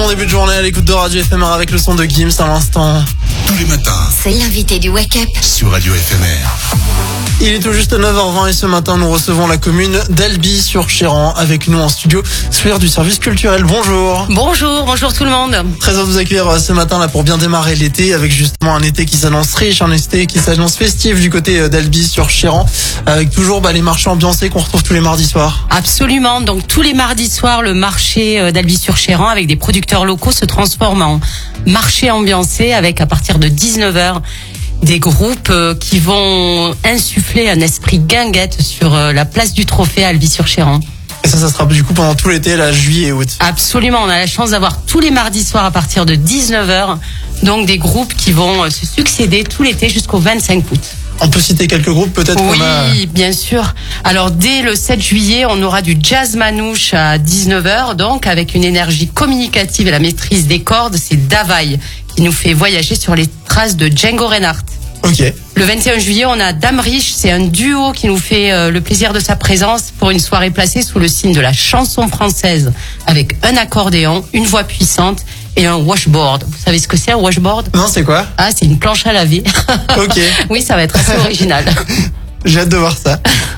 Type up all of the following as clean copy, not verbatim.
bon début de journée à l'écoute de Radio FMR avec le son de Gims à l'instant. Tous les matins. C'est l'invité du Wake Up sur Radio FMR. Il est tout juste 9h20 et ce matin nous recevons la commune d'Albi-sur-Chéran avec nous en studio. Sphère du service culturel, bonjour. Bonjour tout le monde. Très heureux de vous accueillir ce matin là pour bien démarrer l'été avec justement un été qui s'annonce riche, un été qui s'annonce festif du côté d'Albi-sur-Chéran avec toujours les marchés ambiancés qu'on retrouve tous les mardis soirs. Absolument, donc tous les mardis soirs le marché d'Albi-sur-Chéran avec des producteurs locaux se transforme en marché ambiancé avec à partir de 19h des groupes qui vont insuffler un esprit guinguette sur la place du Trophée à Albi-sur-Chéran. Et ça sera du coup pendant tout l'été, là, juillet et août. Absolument, on a la chance d'avoir tous les mardis soirs à partir de 19h, donc des groupes qui vont se succéder tout l'été jusqu'au 25 août. On peut citer quelques groupes peut-être? Oui, bien sûr. Alors dès le 7 juillet, on aura du jazz manouche à 19h, donc avec une énergie communicative et la maîtrise des cordes, c'est Davaï qui nous fait voyager sur les traces de Django Reinhardt. Ok. Le 21 juillet, on a Dame Riche, c'est un duo qui nous fait le plaisir de sa présence pour une soirée placée sous le signe de la chanson française avec un accordéon, une voix puissante et un washboard. Vous savez ce que c'est un washboard? Non, c'est quoi? Ah, c'est une planche à laver. Ok. Oui, ça va être assez original. J'ai hâte de voir ça.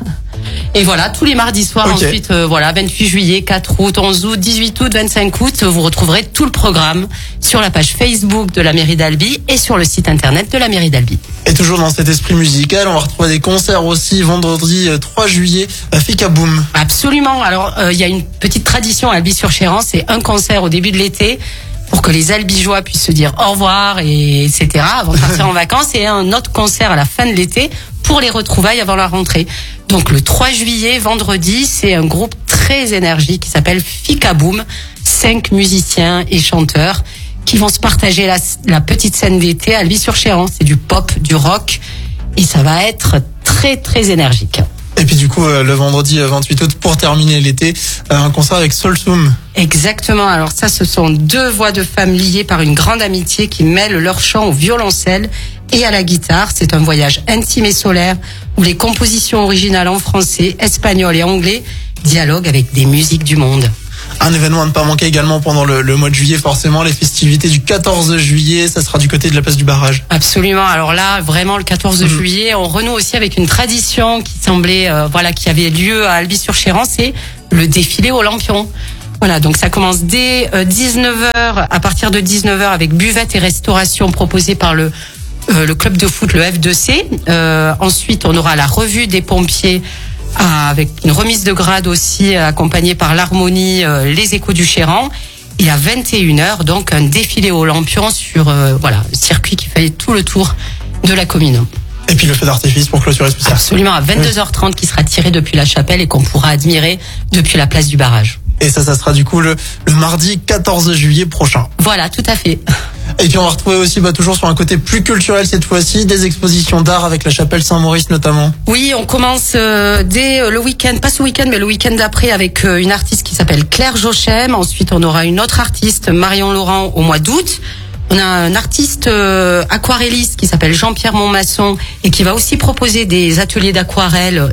Et voilà, tous les mardis soirs, okay. Ensuite, 28 juillet, 4 août, 11 août, 18 août, 25 août, vous retrouverez tout le programme sur la page Facebook de la mairie d'Albi et sur le site internet de la mairie d'Albi. Et toujours dans cet esprit musical, on va retrouver des concerts aussi vendredi 3 juillet à Fikaboom. Absolument. Alors, il y a une petite tradition à Albi-sur-Chéran, c'est un concert au début de l'été pour que les Albigeois puissent se dire au revoir et etc. avant de partir en vacances, et un autre concert à la fin de l'été pour les retrouvailles avant la rentrée. Donc le 3 juillet, vendredi, c'est un groupe très énergique qui s'appelle Fikaboom, 5 musiciens et chanteurs qui vont se partager la petite scène d'été à Albi-sur-Chéran. C'est du pop, du rock, et ça va être très très énergique. Et puis du coup, le vendredi 28 août, pour terminer l'été, un concert avec Solsum. Exactement. Alors ça, ce sont deux voix de femmes liées par une grande amitié qui mêlent leur chant au violoncelle et à la guitare. C'est un voyage intime et solaire où les compositions originales en français, espagnol et anglais dialoguent avec des musiques du monde. Un événement à ne pas manquer également pendant le mois de juillet, forcément, les festivités du 14 juillet, ça sera du côté de la place du barrage. Absolument. Alors là, vraiment, le 14 juillet, on renoue aussi avec une tradition qui semblait, qui avait lieu à Albi-sur-Chéran, c'est le défilé aux lampions. Voilà, donc ça commence dès 19h, à partir de 19h avec buvette et restauration proposée par le club de foot, le F2C. Ensuite, on aura la revue des pompiers avec une remise de grade aussi accompagnée par l'harmonie Les Échos du Chéran. Et à 21h, donc un défilé aux lampions sur le circuit qui fait tout le tour de la commune. Et puis le feu d'artifice pour clôturer ce spectacle. Absolument, à 22h30 qui sera tiré depuis la chapelle et qu'on pourra admirer depuis la place du barrage. Et ça sera du coup le mardi 14 juillet prochain. Voilà, tout à fait. Et puis on va retrouver aussi toujours sur un côté plus culturel cette fois-ci, des expositions d'art avec la chapelle Saint-Maurice notamment. Oui, on commence dès le week-end, pas ce week-end mais le week-end d'après avec une artiste qui s'appelle Claire Jochem. Ensuite on aura une autre artiste, Marion Laurent, au mois d'août. On a un artiste aquarelliste qui s'appelle Jean-Pierre Montmasson et qui va aussi proposer des ateliers d'aquarelle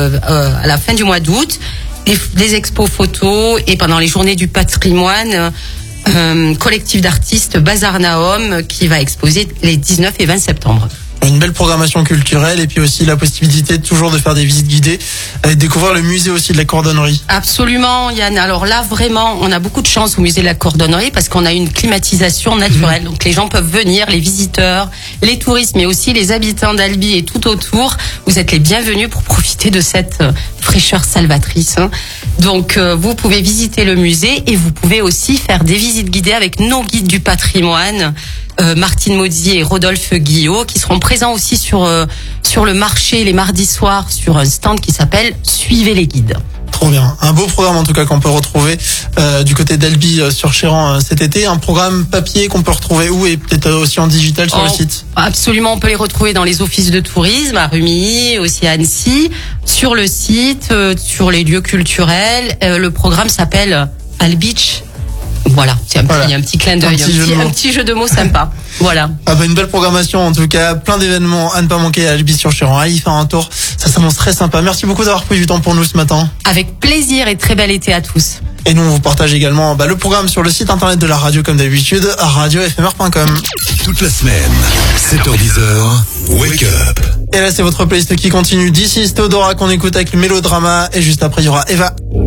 à la fin du mois d'août, des expos photos, et pendant les journées du patrimoine, collectif d'artistes Bazar Naom qui va exposer les 19 et 20 septembre. Une belle programmation culturelle et puis aussi la possibilité toujours de faire des visites guidées et de découvrir le musée aussi de la cordonnerie. Absolument, Yann. Alors là, vraiment, on a beaucoup de chance au musée de la cordonnerie parce qu'on a une climatisation naturelle. Donc les gens peuvent venir, les visiteurs, les touristes, mais aussi les habitants d'Albi et tout autour. Vous êtes les bienvenus pour profiter de cette fraîcheur salvatrice. Donc vous pouvez visiter le musée et vous pouvez aussi faire des visites guidées avec nos guides du patrimoine, Martine Maudier et Rodolphe Guillot, qui seront présents aussi sur le marché les mardis soirs sur un stand qui s'appelle Suivez les guides. Trop bien. Un beau programme en tout cas qu'on peut retrouver du côté d'Albi-sur-Chéran cet été. Un programme papier qu'on peut retrouver où et peut-être aussi en digital sur le site. Absolument, on peut les retrouver dans les offices de tourisme à Rumilly, aussi à Annecy, sur le site, sur les lieux culturels. Le programme s'appelle Albeach Voilà, c'est un petit clin d'œil, un petit jeu de mots sympa. Voilà. Ah bah une belle programmation en tout cas, plein d'événements à ne pas manquer à Albi-sur-Chéran. Allez y faire un tour, ça s'annonce très sympa. Merci beaucoup d'avoir pris du temps pour nous ce matin. Avec plaisir et très bel été à tous. Et nous on vous partage également le programme sur le site internet de la radio comme d'habitude, radiofmr.com. Toute la semaine, 7h10, Wake Up. Et là c'est votre playlist qui continue. D'ici Théodora qu'on écoute avec le Mélodrama et juste après il y aura Eva.